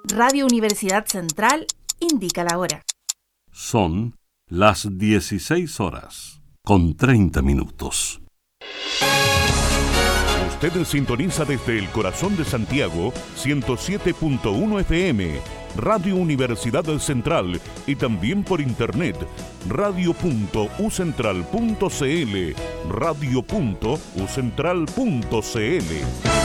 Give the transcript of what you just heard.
Radio Universidad Central indica la hora. Son las 16:30. Usted sintoniza desde el corazón de Santiago 107.1 FM, Radio Universidad Central, y también por internet radio.ucentral.cl, radio.ucentral.cl.